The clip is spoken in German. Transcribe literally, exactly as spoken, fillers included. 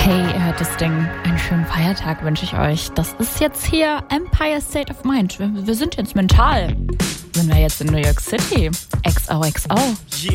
Hey, ihr hört das Ding. Einen schönen Feiertag wünsche ich euch. Das ist jetzt hier Empire State of Mind. Wir, wir sind jetzt mental. Sind wir jetzt in New York City? X O X O.